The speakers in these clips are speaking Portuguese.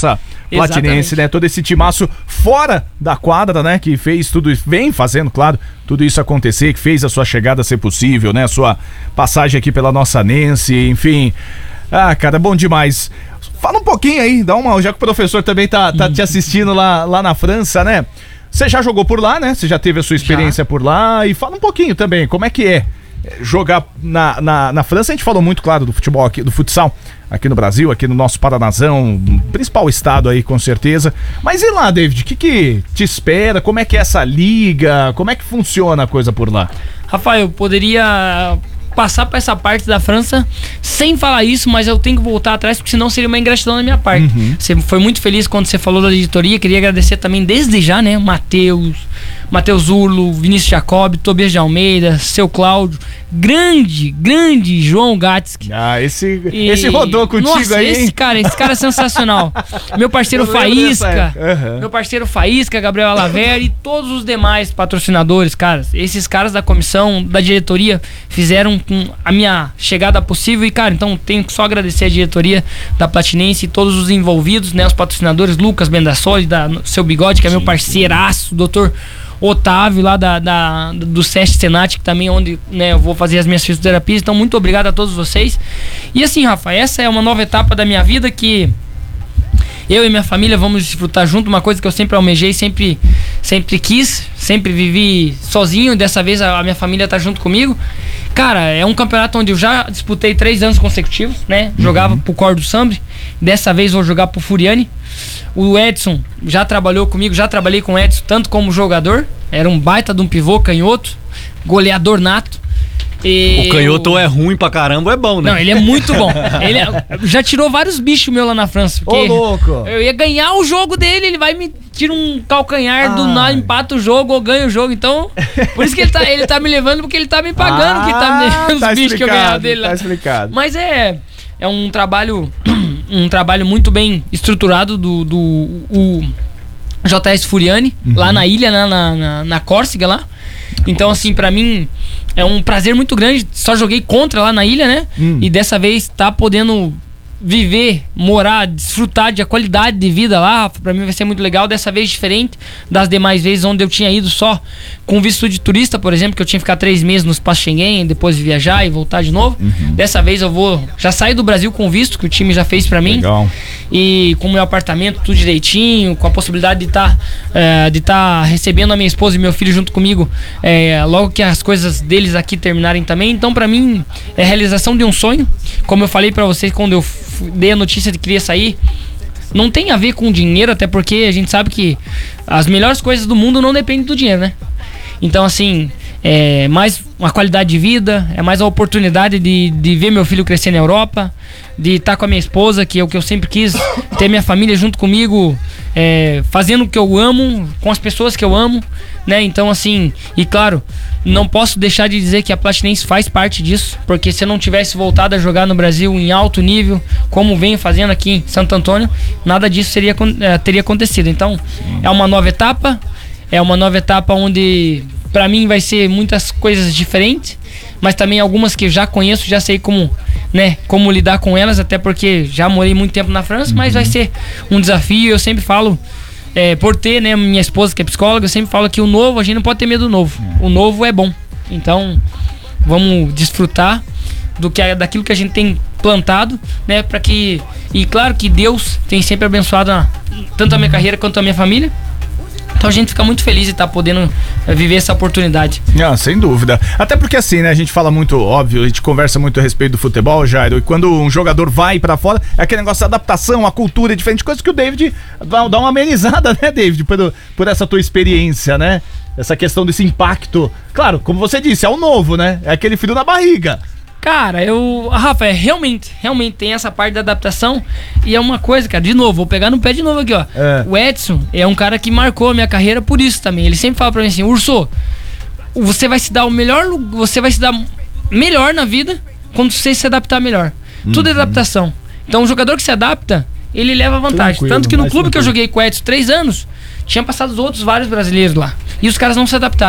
nossa Platinense, né? Todo esse timaço fora da quadra, né? Que fez tudo, vem fazendo, claro, tudo isso acontecer, que fez a sua chegada ser possível, né? A sua passagem aqui pela nossa Nense, enfim. Ah, cara, bom demais. Fala um pouquinho aí, já que o professor também tá te assistindo lá na França, né? Você já jogou por lá, né? Você já teve a sua experiência por lá. E fala um pouquinho também, como é que é jogar na França. A gente falou muito, claro, do futebol aqui, do futsal aqui no Brasil, aqui no nosso Paranazão, principal estado aí, com certeza. Mas e lá, David? O que te espera? Como é que é essa liga? Como é que funciona a coisa por lá? Rafael, eu poderia passar para essa parte da França sem falar isso, mas eu tenho que voltar atrás, porque senão seria uma ingratidão da minha parte. Você foi muito feliz quando você falou da editoria. Queria agradecer também desde já, né? Matheus Urlo, Vinícius Jacob, Tobias de Almeida, seu Cláudio, grande João Gatski. Esse rodou contigo. Nossa, aí, esse cara é sensacional. Meu parceiro Faísca, Gabriel Alaver e todos os demais patrocinadores, cara. Esses caras da comissão, da diretoria, fizeram com a minha chegada possível. E, cara, então tenho que só agradecer a diretoria da Platinense e todos os envolvidos, né? Os patrocinadores, Lucas Bendassoli, Seu Bigode, que é meu parceiraço, doutor Otávio lá do SESC Senat, que também é onde, né, eu vou fazer as minhas fisioterapias. Então muito obrigado a todos vocês. E assim, Rafa, essa é uma nova etapa da minha vida que eu e minha família vamos desfrutar junto. Uma coisa que eu sempre almejei, sempre quis, sempre vivi sozinho. Dessa vez a minha família tá junto comigo. Cara, é um campeonato onde eu já disputei 3 anos consecutivos, né? Jogava pro Cor do Sambre. Dessa vez vou jogar pro Furiani. O Edson já trabalhou comigo, já trabalhei com o Edson tanto como jogador. Era um baita de um pivô, canhoto, goleador nato. O canhoto é ruim pra caramba, é bom, né? Não, ele é muito bom. Ele já tirou vários bichos meus lá na França. Ô, louco! Eu ia ganhar o jogo dele, ele vai me tirar um calcanhar do nada, empata o jogo ou ganha o jogo. Então, por isso que ele tá me levando, porque ele tá me pagando, que tá me deixando os bichos que eu ganhava dele lá. Tá explicado. Mas é um trabalho muito bem estruturado do JS Furiani, lá na ilha, na Córcega lá. Então, assim, pra mim é um prazer muito grande. Só joguei contra lá na ilha, né? E dessa vez tá podendo viver, morar, desfrutar de a qualidade de vida lá. Pra mim vai ser muito legal. Dessa vez diferente das demais vezes onde eu tinha ido só com visto de turista, por exemplo, que eu tinha que ficar 3 meses no espaço Schengen, depois viajar e voltar de novo. Dessa vez eu vou já sair do Brasil com visto, que o time já fez pra mim. Legal. E com o meu apartamento tudo direitinho, com a possibilidade de tá recebendo a minha esposa e meu filho junto comigo, logo que as coisas deles aqui terminarem também. Então pra mim é a realização de um sonho. Como eu falei pra vocês quando eu dei a notícia de que queria sair, não tem a ver com dinheiro, até porque a gente sabe que as melhores coisas do mundo não dependem do dinheiro, né? Então, assim, é mais uma qualidade de vida, é mais a oportunidade de ver meu filho crescer na Europa, de estar com a minha esposa, que é o que eu sempre quis, ter minha família junto comigo, fazendo o que eu amo, com as pessoas que eu amo, né? Então, assim, e claro, não posso deixar de dizer que a Platinense faz parte disso, porque se eu não tivesse voltado a jogar no Brasil em alto nível, como venho fazendo aqui em Santo Antônio, nada disso teria acontecido. Então, é uma nova etapa onde pra mim vai ser muitas coisas diferentes, mas também algumas que eu já conheço, já sei como lidar com elas, até porque já morei muito tempo na França, mas vai ser um desafio. Eu sempre falo, por ter, né, minha esposa que é psicóloga, eu sempre falo que o novo, a gente não pode ter medo do novo. O novo é bom. Então, vamos desfrutar daquilo que a gente tem plantado, né, e claro que Deus tem sempre abençoado tanto a minha carreira quanto a minha família. Então a gente fica muito feliz de estar podendo viver essa oportunidade. Sem dúvida. Até porque assim, né, a gente fala muito, óbvio, a gente conversa muito a respeito do futebol, Jairo, e quando um jogador vai pra fora, é aquele negócio da adaptação, a cultura, diferente, coisa que o David dá uma amenizada, né, David, por essa tua experiência, né? Essa questão desse impacto. Claro, como você disse, é o novo, né? É aquele frio na barriga. Cara, Rafa, realmente tem essa parte da adaptação. E é uma coisa, cara, de novo, vou pegar no pé de novo aqui, ó. O Edson é um cara que marcou a minha carreira por isso também. Ele sempre fala pra mim assim: Urso, você vai se dar melhor na vida quando você se adaptar melhor. Tudo é adaptação. Então o jogador que se adapta, ele leva vantagem. Tranquilo, tanto que no clube que eu joguei com o Edson 3 anos, tinha passado vários brasileiros lá. E os caras não se adaptaram.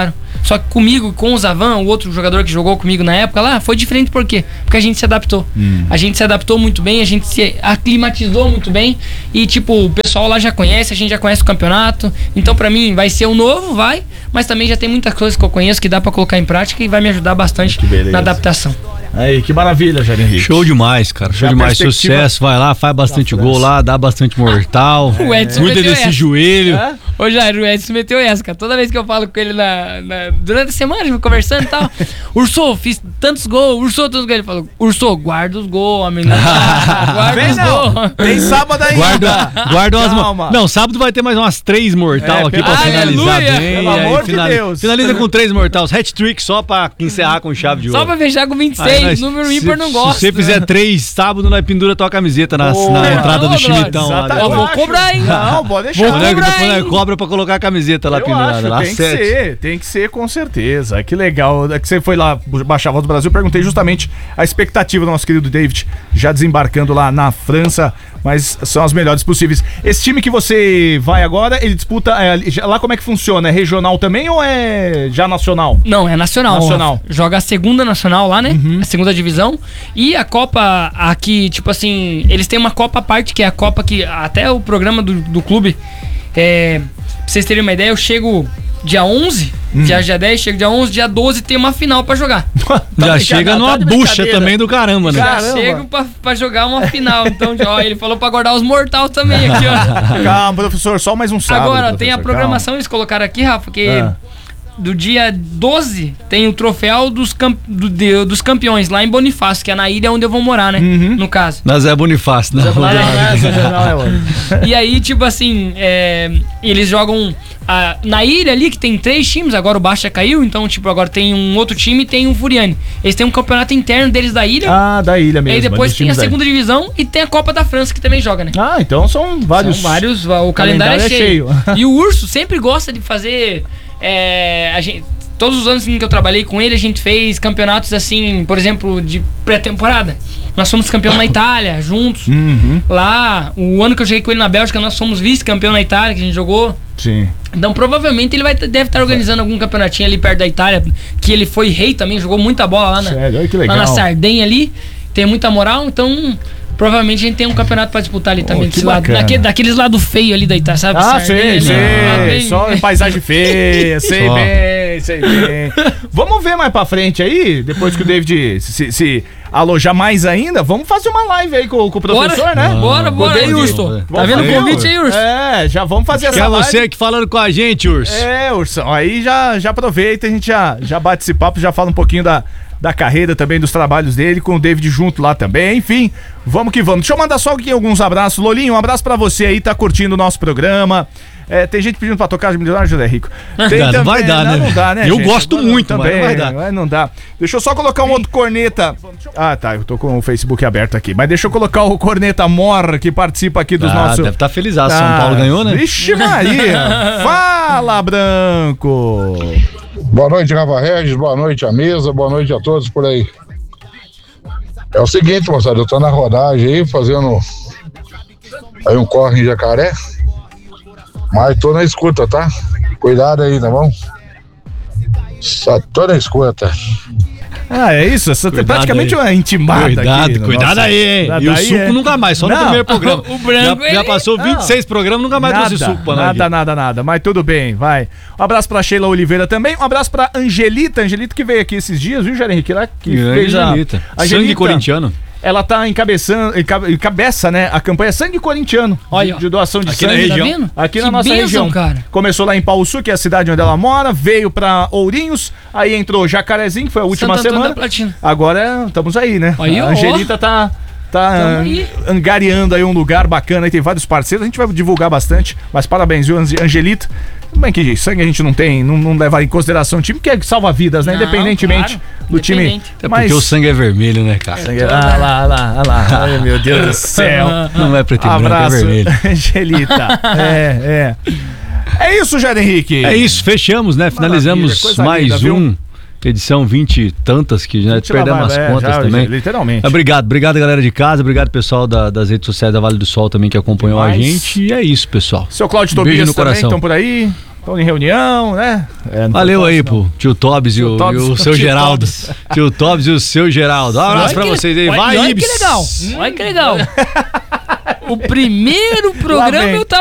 Só que comigo, com o Zavan, o outro jogador que jogou comigo na época lá, foi diferente por quê? Porque a gente se adaptou. A gente se adaptou muito bem, a gente se aclimatizou muito bem e, tipo, o pessoal lá já conhece, a gente já conhece o campeonato. Então, pra mim, vai ser um novo, mas também já tem muitas coisas que eu conheço que dá pra colocar em prática e vai me ajudar bastante na adaptação. Aí, que maravilha, Jair Henrique. Show demais, cara. Show demais. Sucesso. Vai lá, faz bastante gol lá, dá bastante mortal. O Edson cuida desse joelho. Ô, Jair, o Edson meteu essa, cara. Toda vez que eu falo com ele durante a semana, a gente conversando e tal. Urso, fiz tantos gols. Urso, tantos gols. Ele falou, Urso, guarda os gols, homem. Guarda os gols. Tem sábado aí. Guarda umas. Não, sábado vai ter mais umas 3 mortal aqui pra finalizar bem. Pelo amor de Deus. Finaliza com 3 mortais. Hat-trick só pra encerrar com chave de ouro. Só pra fechar com 26. Número ímpar não gosta. Se você fizer 3 sábado, nós pendura tua camiseta na entrada do chimitão lá. Eu vou cobrar, hein? Não, pode deixar. Depois cobra pra colocar a camiseta lá pendurada. Lá tem que ser, com certeza. Que legal. É que você foi lá baixar a Voz do Brasil, eu perguntei justamente a expectativa do nosso querido David, já desembarcando lá na França, mas são as melhores possíveis. Esse time que você vai agora, ele disputa, lá como é que funciona? É regional também ou é já nacional? Não, é nacional. Joga a segunda nacional lá, né? A segunda divisão. E a Copa aqui, tipo assim, eles têm uma Copa à parte, que é a Copa que até o programa do clube, pra vocês terem uma ideia, eu chego dia 11, dia 10, chego dia 11, dia 12 tem uma final pra jogar. Já chega numa bucha também do caramba, né? Já chego pra jogar uma final. Então, ó, ele falou pra guardar os mortais também aqui, ó. Calma, professor, só mais um sábado. Agora, tem a programação, eles colocaram aqui, Rafa, que do dia 12 tem o troféu dos campeões lá em Bonifácio, que é na ilha onde eu vou morar, né? No caso. Na Zé Bonifácio, né? E aí, tipo assim, eles jogam na ilha ali, que tem 3 times, agora o Baixa caiu, então, tipo, agora tem um outro time e tem um Furiani. Eles têm um campeonato interno deles da ilha. Ah, da ilha mesmo. E aí depois tem a segunda divisão e tem a Copa da França, que também joga, né? Ah, então são vários. O calendário é cheio. E o Urso sempre gosta de fazer... todos os anos que eu trabalhei com ele, a gente fez campeonatos assim, por exemplo, de pré-temporada. Nós fomos campeão na Itália, juntos. Lá, o ano que eu cheguei com ele na Bélgica, nós fomos vice-campeão na Itália, que a gente jogou. Sim. Então, provavelmente, ele deve estar organizando algum campeonatinho ali perto da Itália, que ele foi rei também, jogou muita bola lá que legal. Lá na Sardenha ali. Tem muita moral, então... Provavelmente a gente tem um campeonato pra disputar ali também, desse lado, daqueles lado feio ali da Itália, sabe? Sei. Só paisagem feia, sei bem. Vamos ver mais pra frente aí, depois que o David se alojar mais ainda, vamos fazer uma live aí com o professor, né? Bora, Urso. Tá vendo o convite aí, Urso? Já vamos fazer essa live. É você que falando com a gente, Urso. Ursão, aí já aproveita, a gente já bate esse papo, já fala um pouquinho da carreira também, dos trabalhos dele, com o David junto lá também, enfim, vamos que vamos. Deixa eu mandar só aqui alguns abraços. Lolinho, um abraço pra você aí, tá curtindo o nosso programa. Tem gente pedindo pra tocar as milionárias, José Rico. Não vai dar, né? Não dá, né, eu gente? gosto muito, também, mas não vai dar. Não dá. Deixa eu só colocar um outro corneta. Tá, eu tô com o Facebook aberto aqui, mas deixa eu colocar o corneta Mor, que participa aqui dos nossos... Deve estar feliz, São Paulo ganhou, né? Vixe Maria! Fala, Branco! Boa noite, Rafa Regis, boa noite à mesa, boa noite a todos por aí. É o seguinte, moçada, eu tô na rodagem aí, fazendo aí um corre em Jacaré, mas tô na escuta, tá? Cuidado aí, tá bom? Só tô na escuta. É isso, você tem praticamente uma intimada aqui. Cuidado aí, hein? E o suco nunca mais, só no primeiro programa. O Branco já passou 26 programas, nunca mais trouxe suco pra nós. Nada, mas tudo bem, vai. Um abraço pra Sheila Oliveira também, um abraço pra Angelita que veio aqui esses dias, viu, Jair Henrique? Lá que fez Angelita. Sangue corintiano. Ela tá encabeça, né, a campanha Sangue Corintiano, de doação de aqui sangue. Na região. Aqui na nossa região. Cara. Começou lá em Pauçu, que é a cidade onde ela mora, veio pra Ourinhos, aí entrou Jacarezinho, que foi a última semana. Agora estamos aí, né? A Angelita tá angariando aí um lugar bacana, aí tem vários parceiros, a gente vai divulgar bastante, mas parabéns, viu, Angelita? Bem que sangue a gente não tem, não leva em consideração o time, que salva vidas, né? Independentemente do time. É porque o sangue é vermelho, né, cara? Olha lá. Ai, meu Deus do céu. Não é preto e branco, é vermelho. Angelita. É isso, Jair Henrique. É isso, fechamos, né? Finalizamos mais linda, edição 20 e tantas, que já perdemos as contas também. Literalmente. Obrigado, galera de casa, obrigado pessoal das redes sociais da Vale do Sol também que acompanhou a gente. E é isso, pessoal. Seu Cláudio Tobias também estão por aí. Estão em reunião, né? Valeu aí pro tio Tobis e o seu Geraldo. Tio Tobis e o seu Geraldo. Um abraço pra vocês aí. Vai, olha que legal. Olha que legal. O primeiro programa eu tava